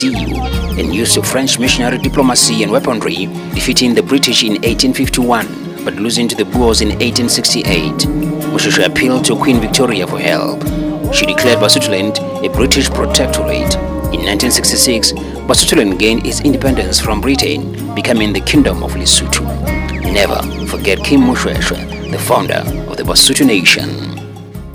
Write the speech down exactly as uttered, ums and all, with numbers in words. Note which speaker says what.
Speaker 1: and used French missionary diplomacy and weaponry, defeating the British in eighteen fifty-one but losing to the Boers in eighteen sixty-eight. Moshoeshoe appealed to Queen Victoria for help. She declared Basutoland a British protectorate. In nineteen sixty-six, Basutoland gained its independence from Britain, becoming the Kingdom of Lesotho. Never forget King Moshoeshoe, the founder of the Basotho Nation.